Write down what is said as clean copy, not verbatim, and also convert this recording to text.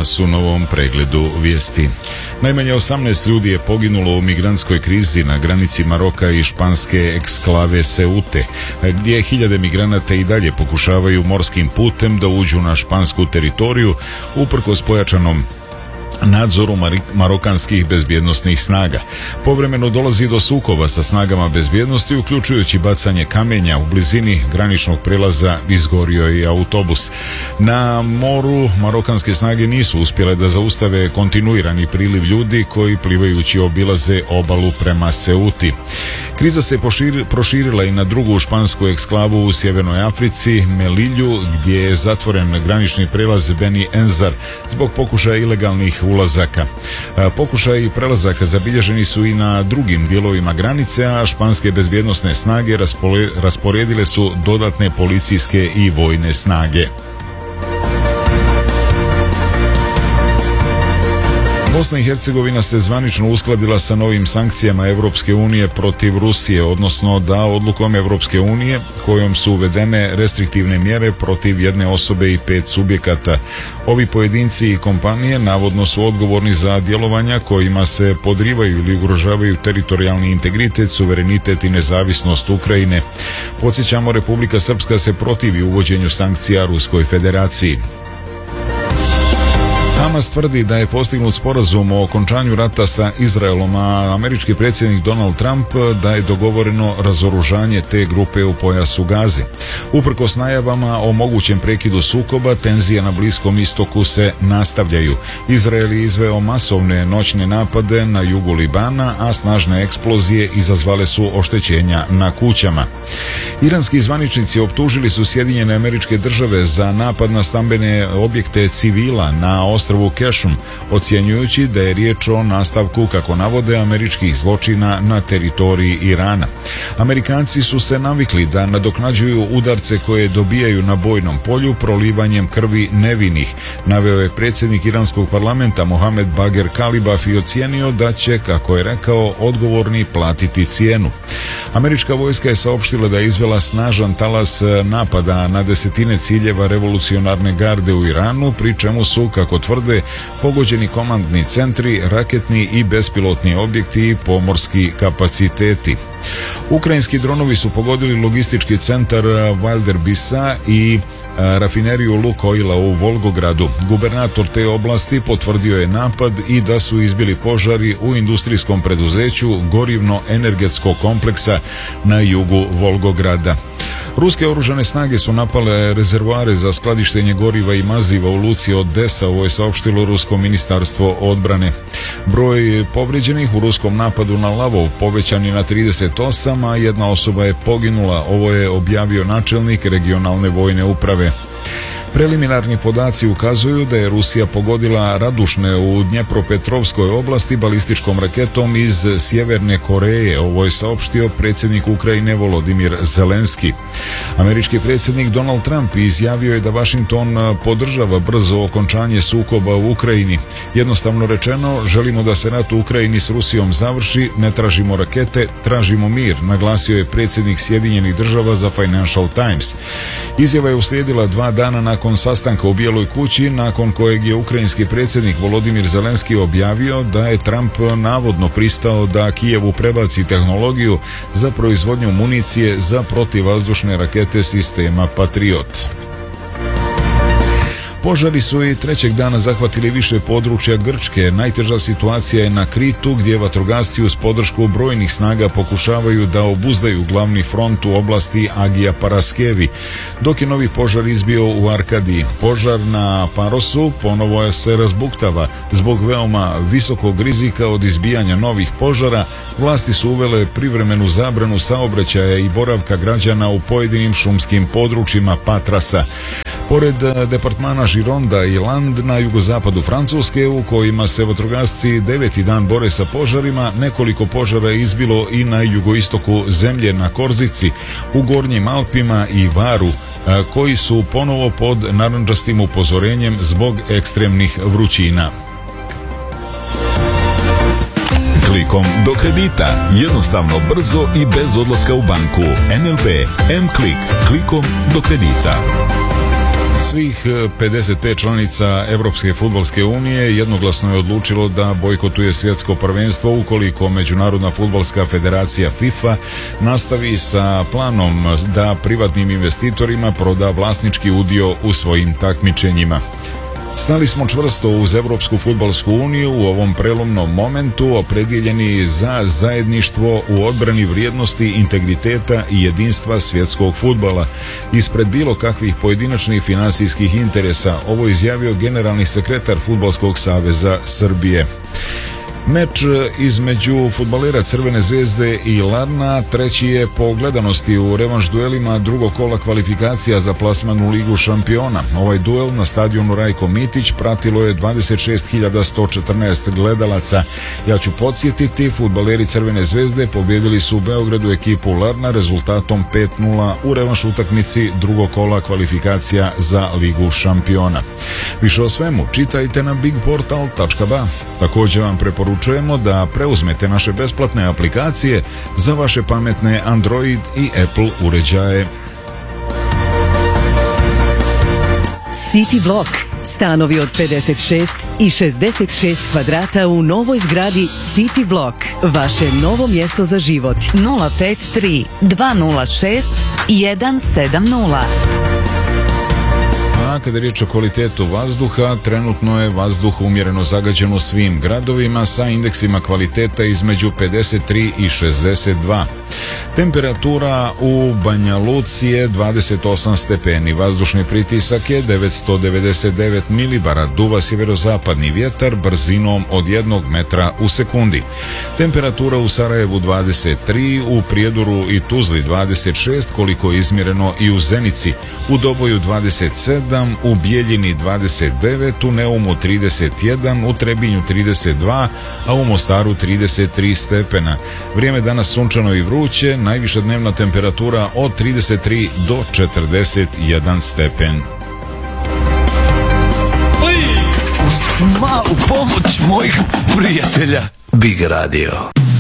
danas u novom pregledu vijesti. Najmanje 18 ljudi je poginulo u migrantskoj krizi na granici Maroka i španske eksklave Seute, gdje hiljade migranata i dalje pokušavaju morskim putem da uđu na špansku teritoriju uprkos pojačanom nadzoru marokanskih bezbjednosnih snaga. Povremeno dolazi do sukoba sa snagama bezbjednosti, uključujući bacanje kamenja. U blizini graničnog prelaza izgorio je autobus. Na moru marokanske snage nisu uspjele da zaustave kontinuirani priliv ljudi koji plivajući obilaze obalu prema Seuti. Kriza se proširila i na drugu špansku eksklavu u Sjevernoj Africi, Melilju, gdje je zatvoren granični prelaz Beni Enzar zbog pokušaja ilegalnih ulazaka. Pokušaji prelazaka zabilježeni su i na drugim dijelovima granice, a španske bezbjednosne snage rasporedile su dodatne policijske i vojne snage. Bosna i Hercegovina se zvanično uskladila sa novim sankcijama Europske unije protiv Rusije, odnosno da odlukom Europske unije kojom su uvedene restriktivne mjere protiv jedne osobe i 5 subjekata. Ovi pojedinci i kompanije navodno su odgovorni za djelovanja kojima se podrivaju ili ugrožavaju teritorijalni integritet, suverenitet i nezavisnost Ukrajine. Podsjećamo, Republika Srpska se protivi uvođenju sankcija Ruskoj federaciji. Hamas tvrdi da je postignut sporazum o okončanju rata sa Izraelom, a američki predsjednik Donald Trump da je dogovoreno razoružanje te grupe u pojasu Gaze. Uprkos najavama o mogućem prekidu sukoba, tenzije na Bliskom istoku se nastavljaju. Izrael je izveo masovne noćne napade na jugu Libana, a snažne eksplozije izazvale su oštećenja na kućama. Iranski zvaničnici optužili su Sjedinjene Američke Države za napad na stambene objekte civila na ostrvu Kešum, ocjenjujući da je riječ o nastavku, kako navode, američkih zločina na teritoriji Irana. Amerikanci su se navikli da nadoknađuju udarce koje dobijaju na bojnom polju prolivanjem krvi nevinih, naveo je predsjednik iranskog parlamenta Mohamed Bager Kalibaf i ocijenio da će, kako je rekao, odgovorni platiti cijenu. Američka vojska je saopštila da je izvela snažan talas napada na desetine ciljeva revolucionarne garde u Iranu, pri čemu su, kako tvrde, pogođeni komandni centri, raketni i bespilotni objekti i pomorski kapaciteti. Ukrajinski dronovi su pogodili logistički centar Valderbisa i rafineriju Lukoila u Volgogradu. Gubernator te oblasti potvrdio je napad i da su izbili požari u industrijskom preduzeću gorivno-energetskog kompleksa na jugu Volgograda. Ruske oružane snage su napale rezervoare za skladištenje goriva i maziva u luci Odesa, ovo je saopštilo Rusko ministarstvo odbrane. Broj povrijeđenih u ruskom napadu na Lavov povećan je na 38, a jedna osoba je poginula, ovo je objavio načelnik regionalne vojne uprave. Preliminarni podaci ukazuju da je Rusija pogodila Radušne u Dnjepropetrovskoj oblasti balističkom raketom iz Sjeverne Koreje, ovo je saopštio predsjednik Ukrajine Volodimir Zelenski. Američki predsjednik Donald Trump izjavio je da Washington podržava brzo okončanje sukoba u Ukrajini. Jednostavno rečeno, želimo da se rat u Ukrajini s Rusijom završi, ne tražimo rakete, tražimo mir, naglasio je predsjednik Sjedinjenih Država za Financial Times. Izjava je uslijedila 2 dana nakon sastanka u Bijeloj kući, nakon kojeg je ukrajinski predsjednik Volodimir Zelenski objavio da je Trump navodno pristao da Kijevu prebaci tehnologiju za proizvodnju municije za protivvazdušne rakete sistema Patriot. Požari su i trećeg dana zahvatili više područja Grčke. Najteža situacija je na Kritu, gdje vatrogasci uz podršku brojnih snaga pokušavaju da obuzdaju glavni front u oblasti Agija Paraskevi, dok je novi požar izbio u Arkadiji. Požar na Parosu ponovo se razbuktava. Zbog veoma visokog rizika od izbijanja novih požara, vlasti su uvele privremenu zabranu saobraćaja i boravka građana u pojedinim šumskim područjima Patrasa. Pored departmana Gironda i Land na jugozapadu Francuske, u kojima se vatrogasci 9. dan bore sa požarima, nekoliko požara je izbilo i na jugoistoku zemlje na Korzici, u Gornjim Alpima i Varu, koji su ponovo pod narandžastim upozorenjem zbog ekstremnih vrućina. Klikom do kredita. Jednostavno, brzo i bez odlaska u banku. NLB M-Klik. Klikom do kredita. Svih 55 članica Evropske fudbalske unije jednoglasno je odlučilo da bojkotuje svjetsko prvenstvo ukoliko Međunarodna fudbalska federacija FIFA nastavi sa planom da privatnim investitorima proda vlasnički udio u svojim takmičenjima. Stali smo čvrsto uz Evropsku fudbalsku uniju u ovom prelomnom momentu, opredjeljeni za zajedništvo u odbrani vrijednosti, integriteta i jedinstva svjetskog fudbala ispred bilo kakvih pojedinačnih finansijskih interesa. Ovo izjavio generalni sekretar Fudbalskog saveza Srbije. Meč između fudbalera Crvene zvezde i Larna treći je po gledanosti u revanš duelima drugog kola kvalifikacija za plasman u Ligu šampiona. Ovaj duel na stadionu Rajko Mitić pratilo je 26.114 gledalaca. Ja ću podsjetiti, fudbaleri Crvene zvezde pobjedili su u Beogradu ekipu Larna rezultatom 5:0 u revanš utakmici drugog kola kvalifikacija za Ligu šampiona. Više o svemu čitajte na bigportal.ba. Također vam preporučujemo da preuzmete naše besplatne aplikacije za vaše pametne Android i Apple uređaje. City Block. Stanovi od 56 i 66 kvadrata u novoj zgradi City Block. Vaše novo mjesto za život. 053 206 170. A kada je riječ o kvalitetu vazduha, trenutno je vazduh umjereno zagađen u svim gradovima sa indeksima kvaliteta između 53 i 62. Temperatura u Banja Luci je 28 stepeni, vazdušni pritisak je 999 milibara, duva sjeverozapadni vjetar brzinom od 1 metra u sekundi. Temperatura u Sarajevu 23, u Prijedoru i Tuzli 26, koliko je izmjereno i u Zenici, u Doboju 27, u Bijeljini 29, u Neumu 31, u Trebinju 32, a u Mostaru 33 stepena. Vrijeme danas sunčano i vruće, najviša dnevna temperatura od 33 do 41 stepen. Uz malu pomoć mojih prijatelja Big Radio.